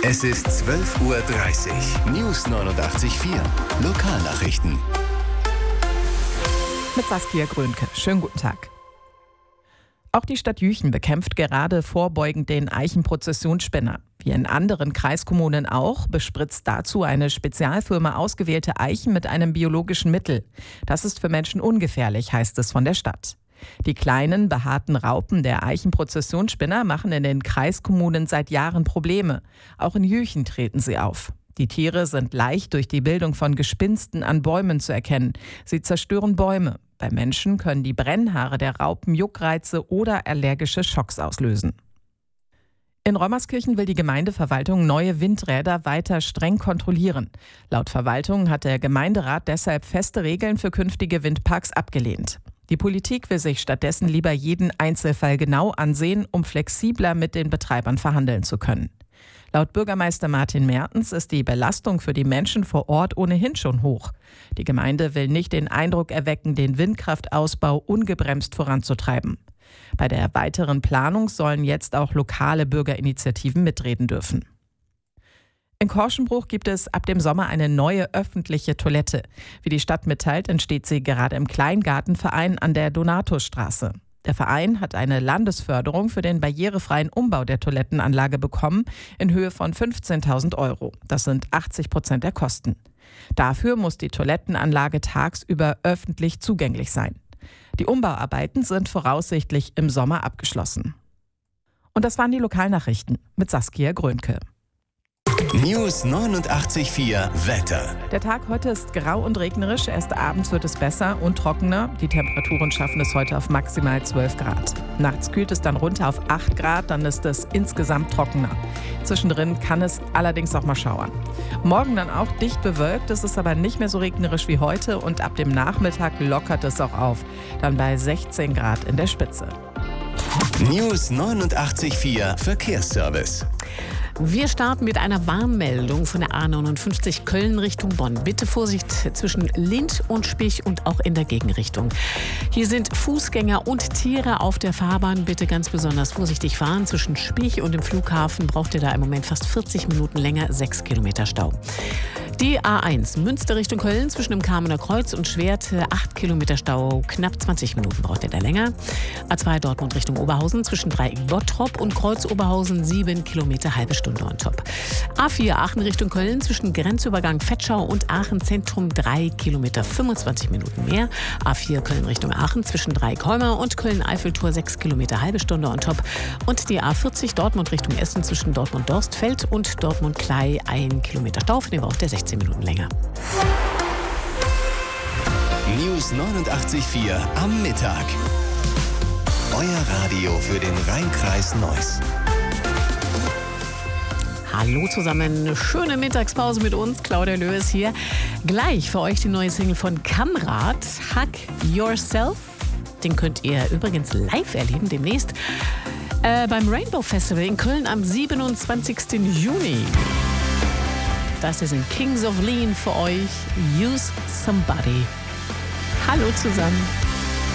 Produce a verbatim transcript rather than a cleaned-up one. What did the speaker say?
Es ist zwölf Uhr dreißig. News neunundachtzig Komma vier. Lokalnachrichten. Mit Saskia Grönke. Schönen guten Tag. Auch die Stadt Jüchen bekämpft gerade vorbeugend den Eichenprozessionsspinner. Wie in anderen Kreiskommunen auch, bespritzt dazu eine Spezialfirma ausgewählte Eichen mit einem biologischen Mittel. Das ist für Menschen ungefährlich, heißt es von der Stadt. Die kleinen, behaarten Raupen der Eichenprozessionsspinner machen in den Kreiskommunen seit Jahren Probleme. Auch in Jüchen treten sie auf. Die Tiere sind leicht durch die Bildung von Gespinsten an Bäumen zu erkennen. Sie zerstören Bäume. Bei Menschen können die Brennhaare der Raupen Juckreize oder allergische Schocks auslösen. In Rommerskirchen will die Gemeindeverwaltung neue Windräder weiter streng kontrollieren. Laut Verwaltung hat der Gemeinderat deshalb feste Regeln für künftige Windparks abgelehnt. Die Politik will sich stattdessen lieber jeden Einzelfall genau ansehen, um flexibler mit den Betreibern verhandeln zu können. Laut Bürgermeister Martin Mertens ist die Belastung für die Menschen vor Ort ohnehin schon hoch. Die Gemeinde will nicht den Eindruck erwecken, den Windkraftausbau ungebremst voranzutreiben. Bei der weiteren Planung sollen jetzt auch lokale Bürgerinitiativen mitreden dürfen. In Korschenbruch gibt es ab dem Sommer eine neue öffentliche Toilette. Wie die Stadt mitteilt, entsteht sie gerade im Kleingartenverein an der Donatusstraße. Der Verein hat eine Landesförderung für den barrierefreien Umbau der Toilettenanlage bekommen in Höhe von fünfzehntausend Euro. Das sind achtzig Prozent der Kosten. Dafür muss die Toilettenanlage tagsüber öffentlich zugänglich sein. Die Umbauarbeiten sind voraussichtlich im Sommer abgeschlossen. Und das waren die Lokalnachrichten mit Saskia Grönke. News neunundachtzig Komma vier Wetter. Der Tag heute ist grau und regnerisch. Erst abends wird es besser und trockener. Die Temperaturen schaffen es heute auf maximal zwölf Grad. Nachts kühlt es dann runter auf acht Grad, dann ist es insgesamt trockener. Zwischendrin kann es allerdings auch mal schauern. Morgen dann auch dicht bewölkt, es ist aber nicht mehr so regnerisch wie heute und ab dem Nachmittag lockert es auch auf. Dann bei sechzehn Grad in der Spitze. News neunundachtzig Komma vier Verkehrsservice. Wir starten mit einer Warnmeldung von der A neunundfünfzig Köln Richtung Bonn. Bitte Vorsicht zwischen Lindt und Spich und auch in der Gegenrichtung. Hier sind Fußgänger und Tiere auf der Fahrbahn. Bitte ganz besonders vorsichtig fahren. Zwischen Spich und dem Flughafen braucht ihr da im Moment fast vierzig Minuten länger, sechs Kilometer Stau. Die A eins Münster Richtung Köln zwischen dem Kamener Kreuz und Schwert, acht Kilometer Stau, knapp zwanzig Minuten braucht ihr da länger. A zwei Dortmund Richtung Oberhausen zwischen Dreieck Bottrop und Kreuz Oberhausen, sieben Kilometer, halbe Stunde on top. A vier Aachen Richtung Köln zwischen Grenzübergang Vetschau und Aachen Zentrum, drei Kilometer, fünfundzwanzig Minuten mehr. A vier Köln Richtung Aachen zwischen Dreieck-Holmer und Köln-Eiffeltor, sechs Kilometer, halbe Stunde on top. Und die A vierzig Dortmund Richtung Essen zwischen Dortmund-Dorstfeld und Dortmund-Klei, ein Kilometer Stau, für den braucht ihr sechzehn Minuten länger. News neunundachtzig Komma vier am Mittag. Euer Radio für den Rhein-Kreis Neuss. Hallo zusammen, schöne Mittagspause mit uns, Claudia Löhes hier. Gleich für euch die neue Single von Kamrat, Hug Yourself. Den könnt ihr übrigens live erleben demnächst äh, beim Rainbow Festival in Köln am siebenundzwanzigsten Juni. Das ist ein Kings of Lean für euch, Use Somebody. Hallo zusammen.